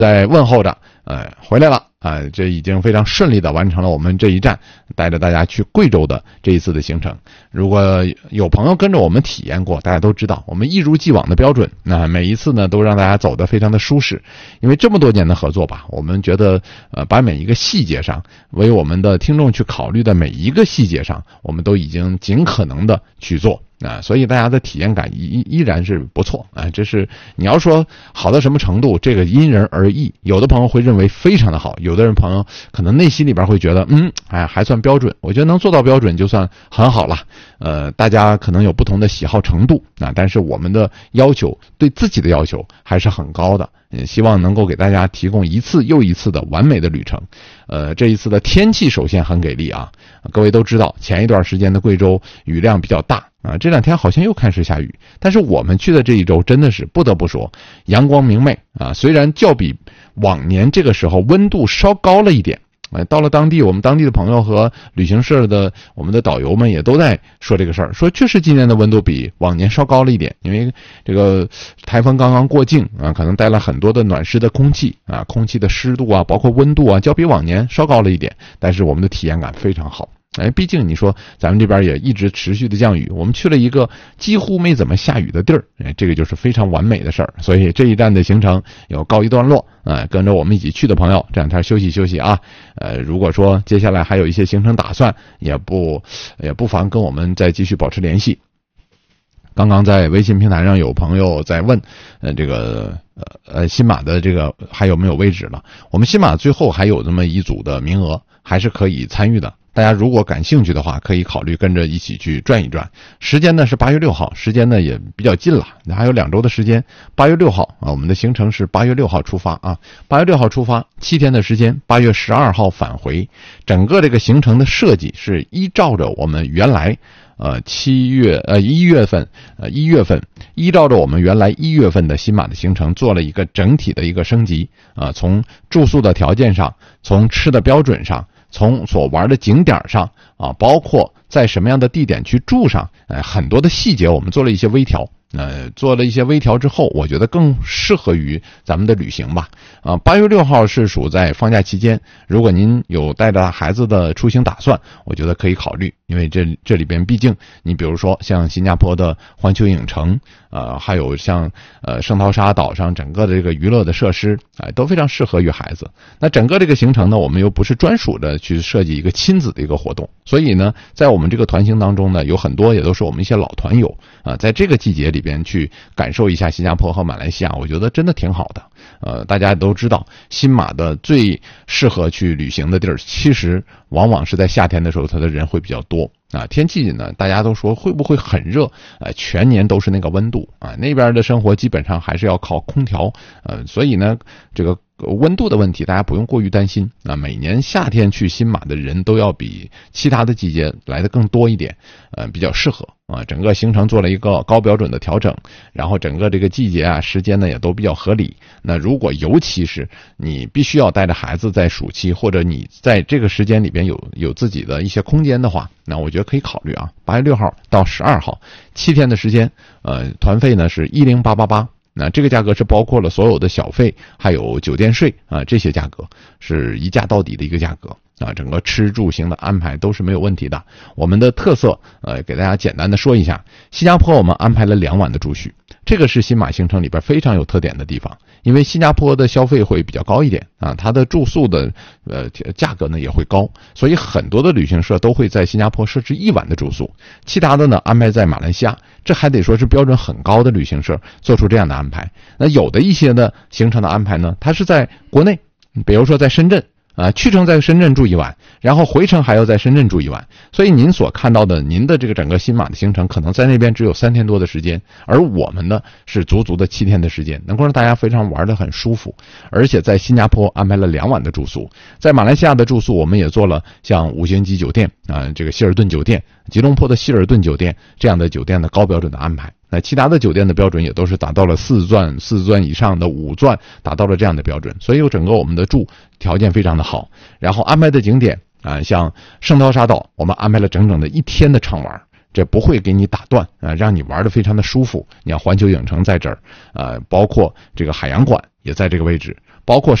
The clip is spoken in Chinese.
在问候着，回来了。这已经非常顺利的完成了我们这一站，带着大家去贵州的这一次的行程。如果有朋友跟着我们体验过，大家都知道我们一如既往的标准，每一次呢都让大家走得非常的舒适。因为这么多年的合作吧，我们觉得把每一个细节上，为我们的听众去考虑的每一个细节上，我们都已经尽可能的去做。所以大家的体验感依然是不错这是你要说好到什么程度，这个因人而异。有的朋友会认为非常的好，有的人朋友可能内心里边会觉得还算标准。我觉得能做到标准就算很好了。大家可能有不同的喜好程度但是我们的要求，对自己的要求还是很高的。希望能够给大家提供一次又一次的完美的旅程。这一次的天气首先很给力各位都知道前一段时间的贵州雨量比较大这两天好像又开始下雨，但是我们去的这一周真的是不得不说阳光明媚虽然较比往年这个时候温度稍高了一点。到了当地，我们当地的朋友和旅行社的我们的导游们也都在说这个事儿，说确实今年的温度比往年稍高了一点，因为这个台风刚刚过境可能带了很多的暖湿的空气空气的湿度包括温度较比往年稍高了一点，但是我们的体验感非常好。毕竟你说咱们这边也一直持续的降雨，我们去了一个几乎没怎么下雨的地儿，这个就是非常完美的事儿。所以这一站的行程有告一段落跟着我们一起去的朋友这两天休息休息如果说接下来还有一些行程打算，也不妨跟我们再继续保持联系。刚刚在微信平台上有朋友在问这个新马的这个还有没有位置了。我们新马最后还有这么一组的名额，还是可以参与的。大家如果感兴趣的话，可以考虑跟着一起去转一转。时间呢是8月6号，时间呢也比较近了，还有2周的时间。8月6号我们的行程是8月6号出发8月6号出发，7天的时间，8月12号返回。整个这个行程的设计是依照着我们原来1月份依照着我们原来1月份的新马的行程做了一个整体的一个升级从住宿的条件上，从吃的标准上，从所玩的景点上包括在什么样的地点去住上很多的细节我们做了一些微调。做了一些微调之后，我觉得更适合于咱们的旅行吧。8月6号是属在放假期间，如果您有带着孩子的出行打算，我觉得可以考虑，因为这里边毕竟你比如说像新加坡的环球影城还有像圣淘沙岛上整个的这个娱乐的设施都非常适合于孩子。那整个这个行程呢，我们又不是专属的去设计一个亲子的一个活动，所以呢在我们这个团行当中呢，有很多也都是我们一些老团友在这个季节里边去感受一下新加坡和马来西亚，我觉得真的挺好的。大家都知道新马的最适合去旅行的地儿，其实往往是在夏天的时候它的人会比较多天气呢大家都说会不会很热全年都是那个温度那边的生活基本上还是要靠空调所以呢这个温度的问题大家不用过于担心每年夏天去新马的人都要比其他的季节来的更多一点比较适合整个行程做了一个高标准的调整，然后整个这个季节时间呢也都比较合理。那如果尤其是你必须要带着孩子在暑期，或者你在这个时间里边有自己的一些空间的话，那我觉得可以考虑8月6号到12号7天的时间团费呢是10888。那这个价格是包括了所有的小费还有酒店税这些价格是一价到底的一个价格整个吃住行的安排都是没有问题的。我们的特色给大家简单的说一下，新加坡我们安排了2晚的住宿，这个是新马行程里边非常有特点的地方。因为新加坡的消费会比较高一点它的住宿的价格呢也会高，所以很多的旅行社都会在新加坡设置1晚的住宿，其他的呢安排在马来西亚。这还得说是标准很高的旅行社做出这样的安排。那有的一些的行程的安排呢，它是在国内，比如说在深圳去程在深圳住1晚，然后回程还要在深圳住1晚，所以您所看到的您的这个整个新马的行程可能在那边只有3天多的时间，而我们呢是足足的7天的时间，能够让大家非常玩得很舒服。而且在新加坡安排了2晚的住宿，在马来西亚的住宿我们也做了像5星级酒店这个希尔顿酒店、吉隆坡的希尔顿酒店这样的酒店的高标准的安排。那其他的酒店的标准也都是达到了4钻以上的5钻，达到了这样的标准，所以整个我们的住条件非常的好。然后安排的景点像圣淘沙岛我们安排了整整的1天的畅玩，这不会给你打断让你玩得非常的舒服。你要环球影城在这儿包括这个海洋馆也在这个位置，包括